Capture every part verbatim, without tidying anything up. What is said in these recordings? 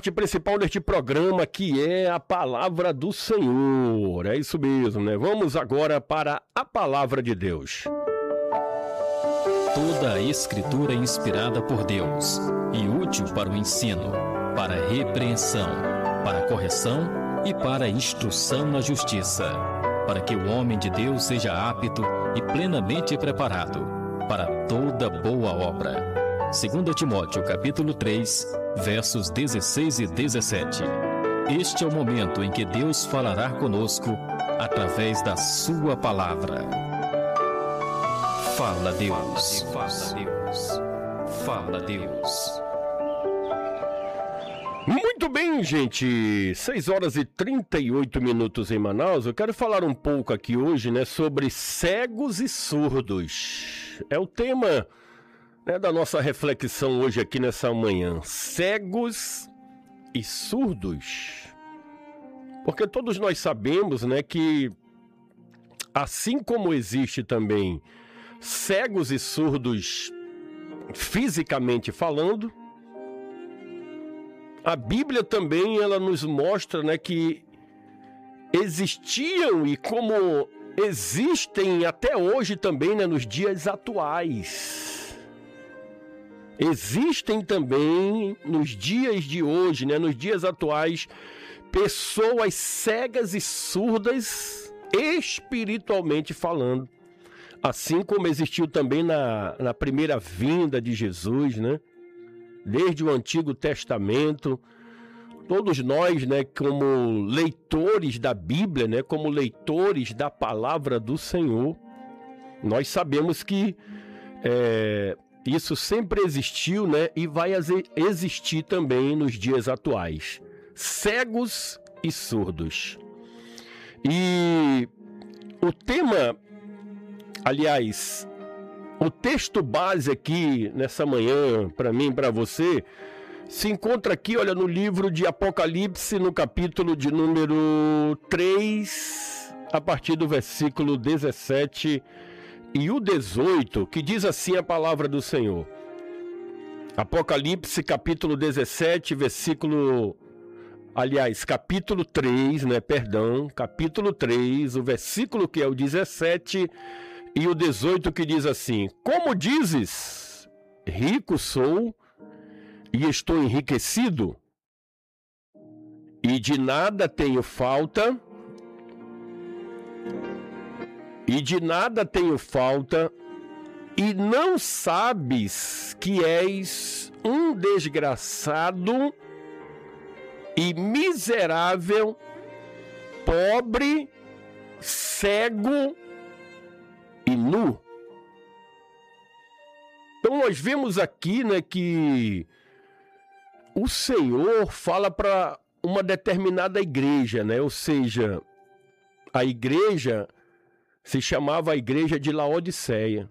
parte principal deste programa, que é a Palavra do Senhor. É isso mesmo, né? Vamos agora para a Palavra de Deus. Toda a Escritura é inspirada por Deus e útil para o ensino, para a repreensão, para a correção e para a instrução na justiça, para que o homem de Deus seja apto e plenamente preparado para toda boa obra. Segunda Timóteo, capítulo três, versos dezesseis e dezessete. Este é o momento em que Deus falará conosco através da sua palavra. Fala Deus, fala Deus, fala Deus. Muito bem, gente, seis horas e trinta e oito minutos em Manaus. Eu quero falar um pouco aqui hoje, né, sobre cegos e surdos. É o tema, né, da nossa reflexão hoje aqui nessa manhã. Cegos e surdos. Porque todos nós sabemos, né, que assim como existe também cegos e surdos fisicamente falando, a Bíblia também ela nos mostra, né, que existiam e como existem até hoje também, né, nos dias atuais. Existem também nos dias de hoje, né, nos dias atuais, pessoas cegas e surdas espiritualmente falando. Assim como existiu também na, na primeira vinda de Jesus, né? Desde o Antigo Testamento, todos nós, né, como leitores da Bíblia, né, como leitores da palavra do Senhor, nós sabemos que é, isso sempre existiu, né, e vai existir também nos dias atuais. Cegos e surdos. E o tema, aliás, o texto base aqui nessa manhã, para mim e para você, se encontra aqui, olha, no livro de Apocalipse, no capítulo de número três, a partir do versículo dezessete e o dezoito, que diz assim a palavra do Senhor. Apocalipse, capítulo dezessete, versículo... Aliás, capítulo três, né, perdão, capítulo três, o versículo que é o dezessete e o dezoito, que diz assim: Como dizes, rico sou e estou enriquecido, e de nada tenho falta, e de nada tenho falta, e não sabes que és um desgraçado e miserável, pobre, cego e nu. Então nós vemos aqui, né, que o Senhor fala para uma determinada igreja, né? Ou seja, a igreja se chamava a igreja de Laodiceia.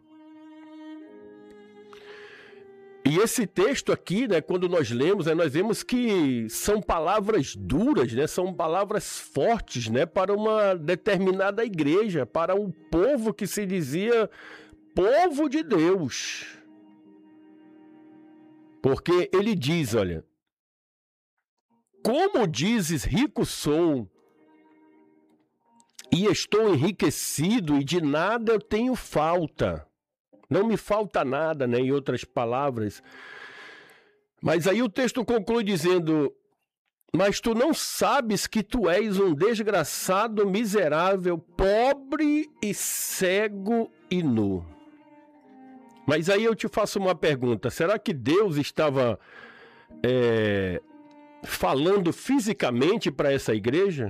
E esse texto aqui, né, quando nós lemos, né, nós vemos que são palavras duras, né, são palavras fortes, né, para uma determinada igreja, para um povo que se dizia povo de Deus. Porque ele diz, olha, como dizes, rico sou, e estou enriquecido, e de nada eu tenho falta. Não me falta nada, né, em outras palavras. Mas aí o texto conclui dizendo: mas tu não sabes que tu és um desgraçado, miserável, pobre e cego e nu. Mas aí eu te faço uma pergunta: será que Deus estava é, falando fisicamente para essa igreja?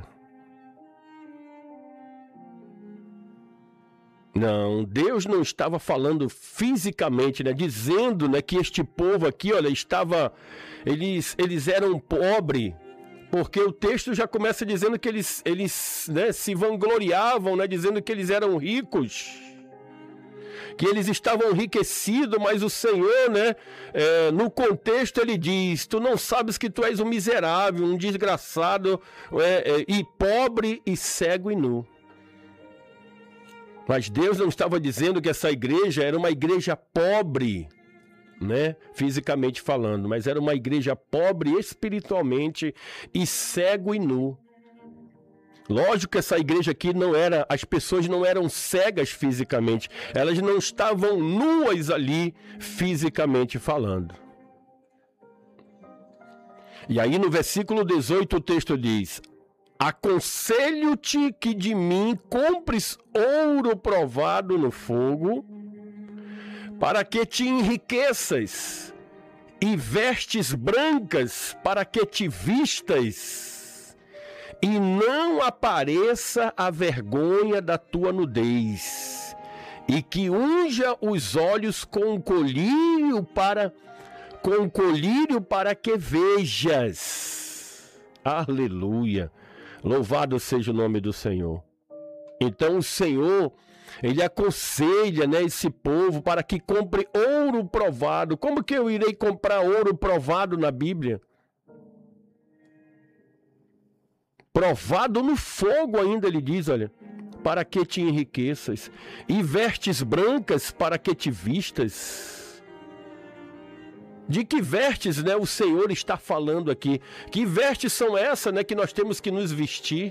Não, Deus não estava falando fisicamente, né, dizendo, né, que este povo aqui, olha, estava, eles, eles eram pobres, porque o texto já começa dizendo que eles, eles, né, se vangloriavam, né, dizendo que eles eram ricos, que eles estavam enriquecidos, mas o Senhor, né, é, no contexto ele diz: tu não sabes que tu és um miserável, um desgraçado, é, é, e pobre e cego e nu. Mas Deus não estava dizendo que essa igreja era uma igreja pobre, né, fisicamente falando, mas era uma igreja pobre espiritualmente e cego e nu. Lógico que essa igreja aqui não era, as pessoas não eram cegas fisicamente, elas não estavam nuas ali fisicamente falando. E aí no versículo dezoito o texto diz: aconselho-te que de mim compres ouro provado no fogo, para que te enriqueças, e vestes brancas para que te vistas, e não apareça a vergonha da tua nudez, e que unja os olhos com colírio para com colírio para que vejas. Aleluia. Louvado seja o nome do Senhor. Então o Senhor, ele aconselha, né, esse povo para que compre ouro provado. Como que eu irei comprar ouro provado na Bíblia? Provado no fogo ainda, ele diz, olha, para que te enriqueças, e vestes brancas para que te vistas. De que vestes, né, o Senhor está falando aqui? Que vestes são essas, né, que nós temos que nos vestir?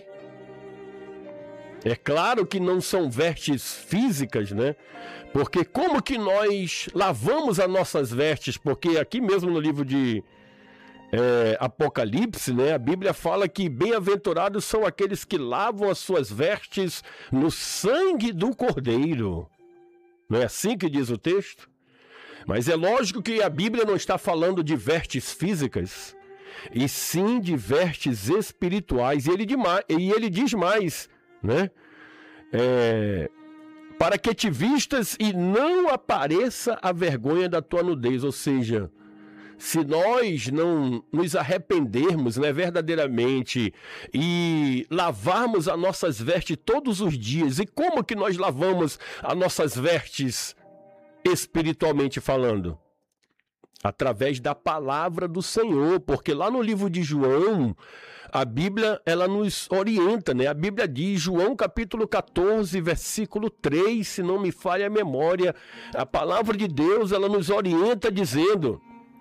É claro que não são vestes físicas, né? Porque como que nós lavamos as nossas vestes? Porque aqui mesmo no livro de é, Apocalipse, né, a Bíblia fala que bem-aventurados são aqueles que lavam as suas vestes no sangue do Cordeiro. Não é assim que diz o texto? Mas é lógico que a Bíblia não está falando de vestes físicas, e sim de vestes espirituais. E ele, e ele diz mais, né? É, para que te vistas e não apareça a vergonha da tua nudez. Ou seja, se nós não nos arrependermos, né, verdadeiramente, e lavarmos as nossas vestes todos os dias. E como que nós lavamos as nossas vestes espiritualmente falando? Através da palavra do Senhor, porque lá no livro de João, a Bíblia, ela nos orienta, né? A Bíblia diz, João capítulo catorze, versículo três, se não me falha a memória, a palavra de Deus, ela nos orienta dizendo: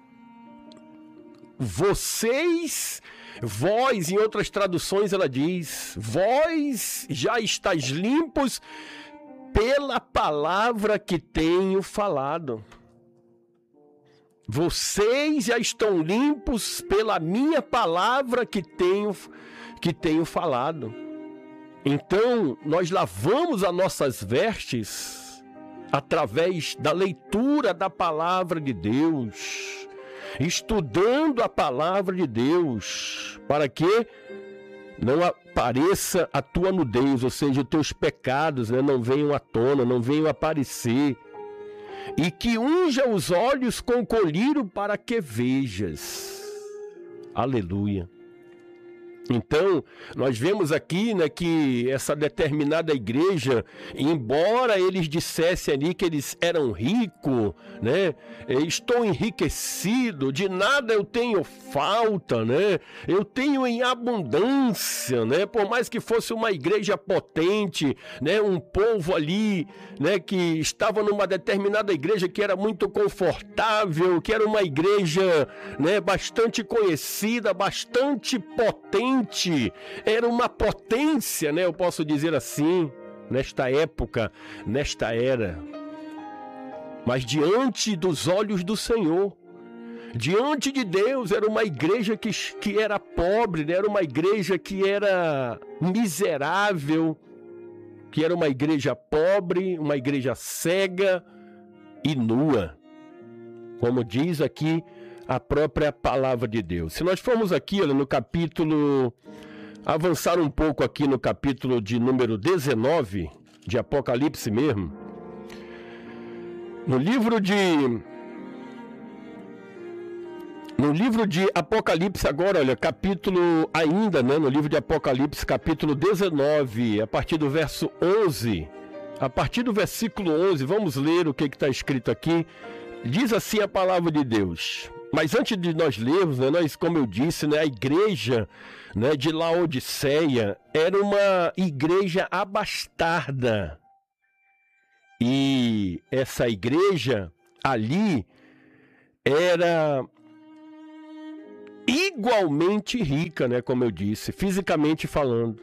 vocês, vós, em outras traduções ela diz, vós já estáis limpos pela palavra que tenho falado. Vocês já estão limpos pela minha palavra que tenho, que tenho falado. Então, nós lavamos as nossas vestes através da leitura da palavra de Deus, estudando a palavra de Deus, para que não apareça a tua nudez, ou seja, os teus pecados, né, não venham à tona, não venham aparecer. E que unja os olhos com colírio para que vejas. Aleluia. Então, nós vemos aqui, né, que essa determinada igreja, embora eles dissessem ali que eles eram ricos, né, estou enriquecido, de nada eu tenho falta, né, eu tenho em abundância, né, por mais que fosse uma igreja potente, né, um povo ali, né, que estava numa determinada igreja que era muito confortável, que era uma igreja, né, bastante conhecida, bastante potente, era uma potência, né, eu posso dizer assim, nesta época, nesta era. Mas diante dos olhos do Senhor, diante de Deus, era uma igreja que, que era pobre, né? Era uma igreja que era miserável, que era uma igreja pobre, uma igreja cega e nua, como diz aqui a própria palavra de Deus. Se nós formos aqui, olha, no capítulo, avançar um pouco aqui no capítulo de número dezenove, de Apocalipse mesmo, no livro de no livro de Apocalipse agora, olha, capítulo ainda, né, no livro de Apocalipse, capítulo dezenove, a partir do verso onze, a partir do versículo onze, vamos ler o que está escrito aqui. Diz assim a palavra de Deus. Mas antes de nós lermos, né, nós, como eu disse, né, a igreja, né, de Laodiceia era uma igreja abastarda. E essa igreja ali, era igualmente rica, né, como eu disse, fisicamente falando.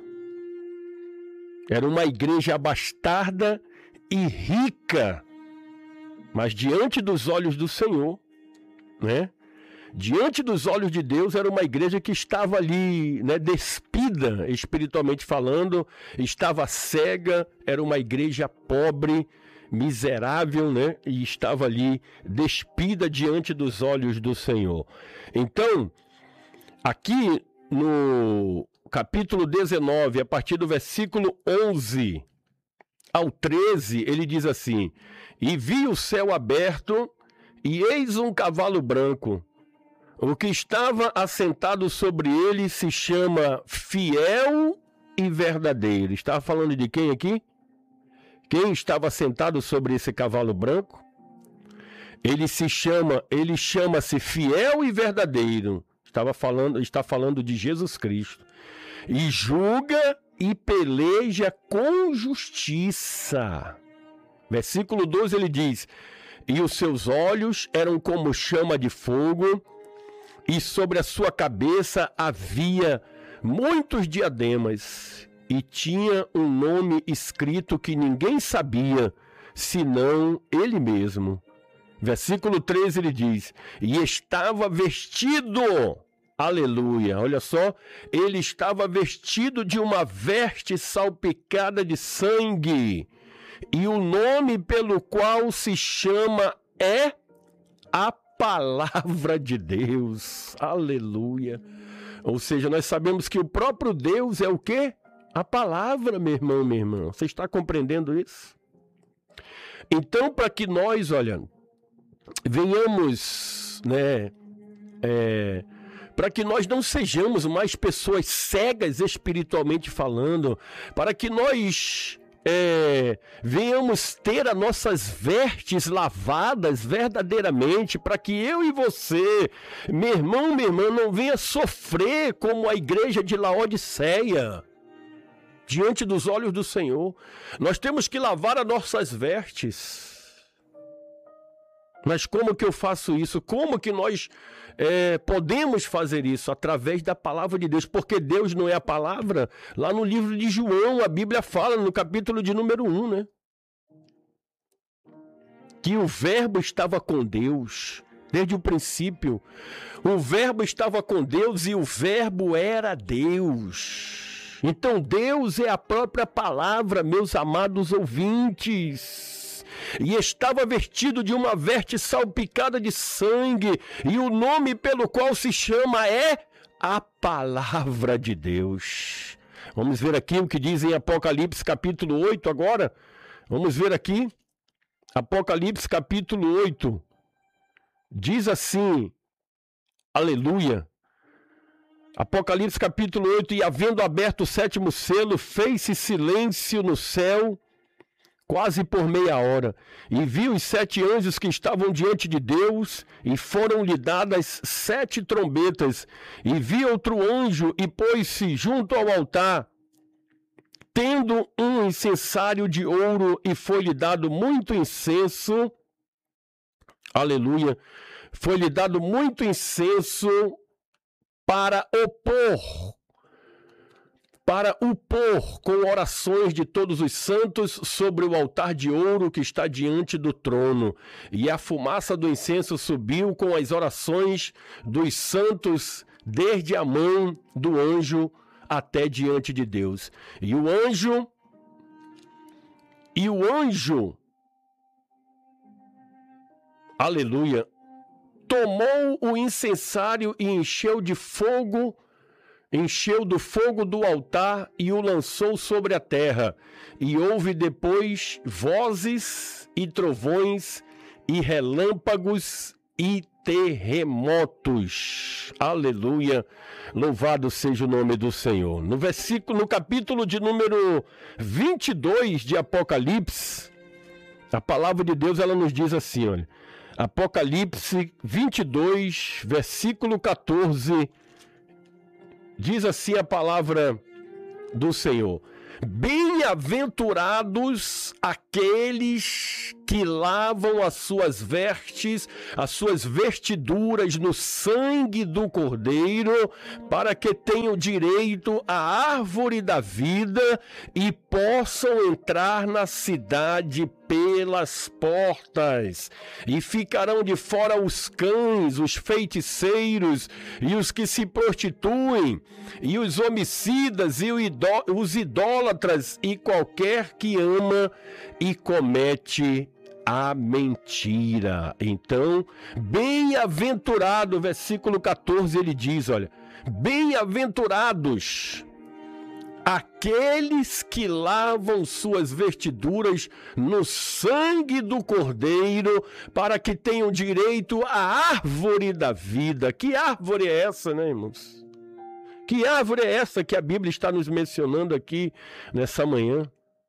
Era uma igreja abastada e rica, mas diante dos olhos do Senhor, né? Diante dos olhos de Deus, era uma igreja que estava ali, né, despida, espiritualmente falando, estava cega, era uma igreja pobre, miserável, né, e estava ali despida diante dos olhos do Senhor. Então, aqui no capítulo dezenove, a partir do versículo onze ao treze, ele diz assim: E vi o céu aberto, e eis um cavalo branco. O que estava assentado sobre ele se chama Fiel e Verdadeiro. Estava falando de quem aqui? Quem estava sentado sobre esse cavalo branco? Ele se chama, ele chama-se Fiel e Verdadeiro. Estava falando, está falando de Jesus Cristo. E julga e peleja com justiça. Versículo doze ele diz: E os seus olhos eram como chama de fogo, e sobre a sua cabeça havia muitos diademas, e tinha um nome escrito que ninguém sabia, senão ele mesmo. Versículo treze ele diz: E estava vestido, aleluia, olha só, ele estava vestido de uma veste salpicada de sangue, e o nome pelo qual se chama é a Palavra de Deus, aleluia. Ou seja, nós sabemos que o próprio Deus é o quê? A palavra, meu irmão, minha irmã. Você está compreendendo isso? Então, para que nós, olha, venhamos, né, é, para que nós não sejamos mais pessoas cegas espiritualmente falando, para que nós É, venhamos ter as nossas vestes lavadas verdadeiramente, para que eu e você, meu irmão, minha irmã, não venha sofrer como a igreja de Laodiceia, diante dos olhos do Senhor. Nós temos que lavar as nossas vestes. Mas como que eu faço isso? Como que nós é, podemos fazer isso? Através da palavra de Deus, porque Deus não é a palavra. Lá no livro de João, a Bíblia fala, no capítulo de número um, né? Que o verbo estava com Deus, desde o princípio. O verbo estava com Deus e o verbo era Deus. Então Deus é a própria palavra, meus amados ouvintes. E estava vestido de uma veste salpicada de sangue, e o nome pelo qual se chama é a Palavra de Deus. Vamos ver aqui o que diz em Apocalipse capítulo oito agora. Vamos ver aqui. Apocalipse capítulo oito. Diz assim, aleluia. Apocalipse capítulo oito, e havendo aberto o sétimo selo, fez-se silêncio no céu, quase por meia hora, e vi os sete anjos que estavam diante de Deus, e foram-lhe dadas sete trombetas, e vi outro anjo, e pôs-se junto ao altar, tendo um incensário de ouro, e foi-lhe dado muito incenso, aleluia, foi-lhe dado muito incenso para opor, para o pôr com orações de todos os santos sobre o altar de ouro que está diante do trono. E a fumaça do incenso subiu com as orações dos santos desde a mão do anjo até diante de Deus. E o anjo, e o anjo, aleluia, tomou o incensário e encheu de fogo, encheu do fogo do altar e o lançou sobre a terra. E houve depois vozes e trovões e relâmpagos e terremotos. Aleluia! Louvado seja o nome do Senhor. No versículo, no capítulo de número vinte e dois de Apocalipse, a palavra de Deus ela nos diz assim, olha. Apocalipse vinte e dois, versículo quatorze, diz assim a palavra do Senhor: Bem-aventurados aqueles que lavam as suas vestes, as suas vestiduras no sangue do Cordeiro, para que tenham direito à árvore da vida e possam entrar na cidade pelas portas. E ficarão de fora os cães, os feiticeiros e os que se prostituem, e os homicidas e os idólatras, e qualquer que ama e comete a mentira. Então, bem-aventurado, versículo catorze, ele diz, olha, bem-aventurados aqueles que lavam suas vestiduras no sangue do Cordeiro, para que tenham direito à árvore da vida. Que árvore é essa, né, irmãos? Que árvore é essa que a Bíblia está nos mencionando aqui nessa manhã?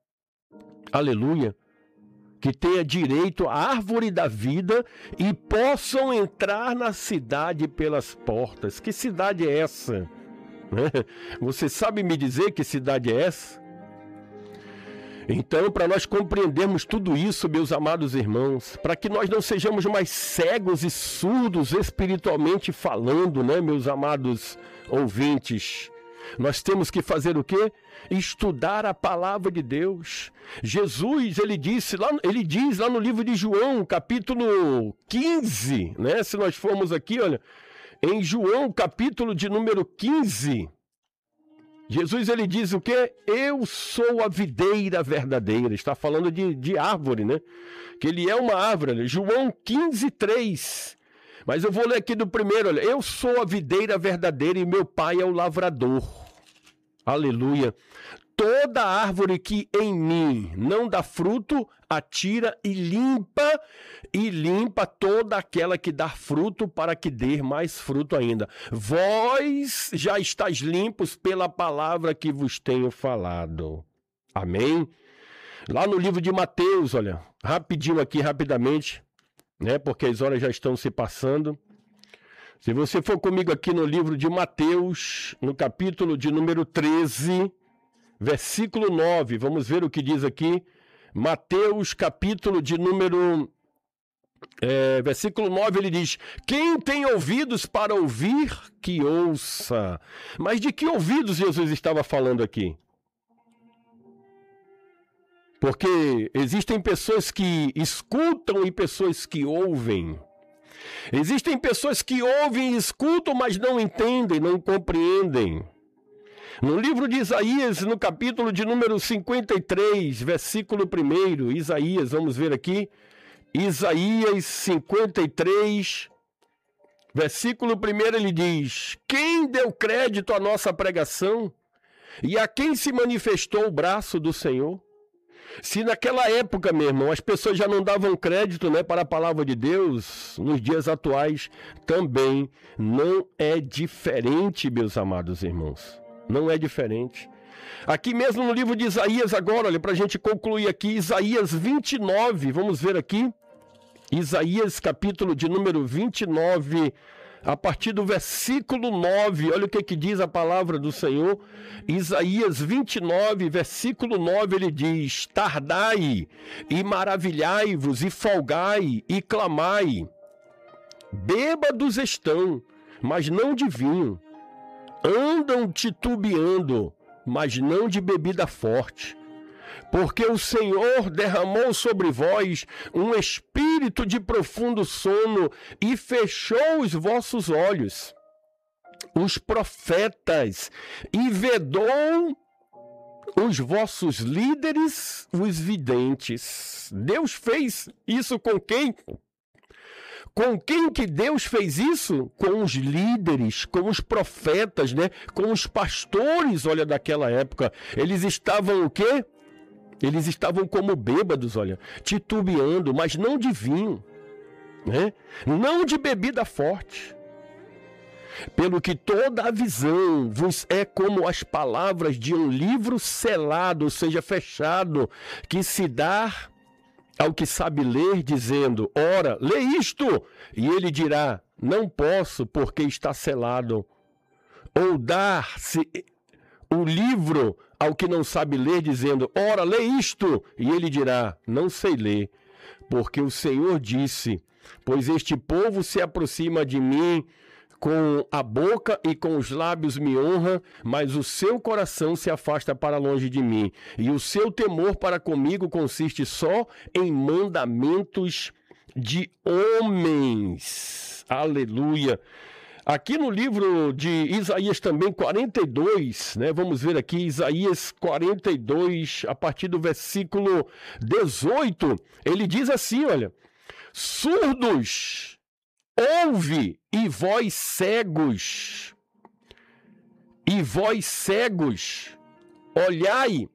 Aleluia! Que tenha direito à árvore da vida e possam entrar na cidade pelas portas. Que cidade é essa? Você sabe me dizer que cidade é essa? Então, para nós compreendermos tudo isso, meus amados irmãos, para que nós não sejamos mais cegos e surdos espiritualmente falando, né, meus amados ouvintes, nós temos que fazer o quê? Estudar a palavra de Deus. Jesus, ele disse lá, ele diz lá no livro de João, capítulo quinze, né? Se nós formos aqui, olha, em João, capítulo de número quinze, Jesus, ele diz o quê? Eu sou a videira verdadeira. Está falando de, de árvore, né? Que ele é uma árvore. Né? João quinze, três. Mas eu vou ler aqui do primeiro, olha. Eu sou a videira verdadeira e meu pai é o lavrador. Aleluia. Toda árvore que em mim não dá fruto, atira e limpa, e limpa toda aquela que dá fruto, para que dê mais fruto ainda. Vós já estáis limpos pela palavra que vos tenho falado. Amém? Lá no livro de Mateus, olha, rapidinho aqui, rapidamente, né, porque as horas já estão se passando. Se você for comigo aqui no livro de Mateus, no capítulo de número treze, versículo nove, vamos ver o que diz aqui. Mateus, capítulo de número... É, versículo nove, ele diz: quem tem ouvidos para ouvir, que ouça. Mas de que ouvidos Jesus estava falando aqui? Porque existem pessoas que escutam e pessoas que ouvem. Existem pessoas que ouvem e escutam, mas não entendem, não compreendem. No livro de Isaías, no capítulo de número cinquenta e três, versículo um, Isaías, vamos ver aqui, Isaías cinquenta e três, versículo um, ele diz: quem deu crédito à nossa pregação e a quem se manifestou o braço do Senhor? Se naquela época, meu irmão, as pessoas já não davam crédito, né, para a palavra de Deus, nos dias atuais também não é diferente, meus amados irmãos. Não é diferente. Aqui mesmo no livro de Isaías agora, olha, para a gente concluir aqui, Isaías vinte e nove, vamos ver aqui. Isaías capítulo de número vinte e nove, a partir do versículo nove, olha o que, que diz a palavra do Senhor. Isaías vinte e nove, versículo nove, ele diz: tardai e maravilhai-vos e folgai e clamai. Bêbados estão, mas não de vinho. Andam titubeando, mas não de bebida forte. Porque o Senhor derramou sobre vós um espírito de profundo sono e fechou os vossos olhos, os profetas, e vedou os vossos líderes, os videntes. Deus fez isso com quem? Com quem que Deus fez isso? Com os líderes, com os profetas, né? Com os pastores, olha, daquela época. Eles estavam o quê? Eles estavam como bêbados, olha, titubeando, mas não de vinho, né? Não de bebida forte. Pelo que toda a visão vos é como as palavras de um livro selado, ou seja, fechado, que se dá ao que sabe ler, dizendo: ora, lê isto, e ele dirá: não posso, porque está selado. Ou dar-se o livro ao que não sabe ler, dizendo, ora, lê isto, e ele dirá, não sei ler, porque o Senhor disse, pois este povo se aproxima de mim com a boca e com os lábios me honra, mas o seu coração se afasta para longe de mim, e o seu temor para comigo consiste só em mandamentos de homens. Aleluia! Aqui no livro de Isaías também, quarenta e dois, né? Vamos ver aqui, Isaías quarenta e dois, a partir do versículo dezoito, ele diz assim, olha, surdos, ouve, e vós cegos, e vós cegos, olhai,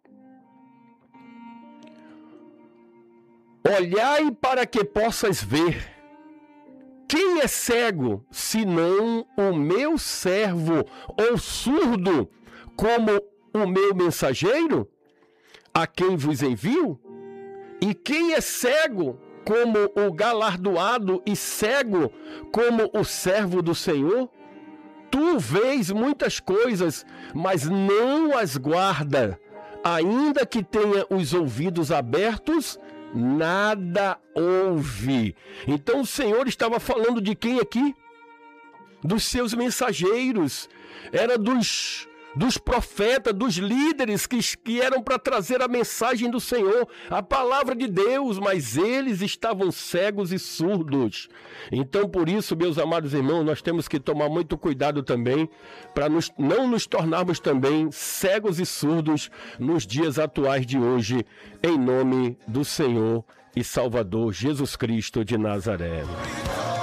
olhai para que possas ver. Quem é cego, senão o meu servo, ou surdo, como o meu mensageiro, a quem vos envio? E quem é cego, como o galardoado, e cego, como o servo do Senhor? Tu vês muitas coisas, mas não as guarda. Ainda que tenha os ouvidos abertos, nada ouve. Então o Senhor estava falando de quem aqui? Dos seus mensageiros. Era dos, dos profetas, dos líderes que, que eram para trazer a mensagem do Senhor, a palavra de Deus, mas eles estavam cegos e surdos. Então, por isso, meus amados irmãos, nós temos que tomar muito cuidado também para nos, não nos tornarmos também cegos e surdos nos dias atuais de hoje, em nome do Senhor e Salvador Jesus Cristo de Nazaré.